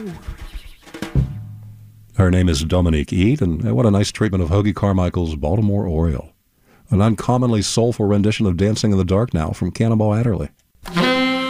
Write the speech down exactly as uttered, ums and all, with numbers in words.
Her name is Dominique Eade, and what a nice treatment of Hoagy Carmichael's Baltimore Oriole. An uncommonly soulful rendition of Dancing in the Dark now from Cannonball Adderley.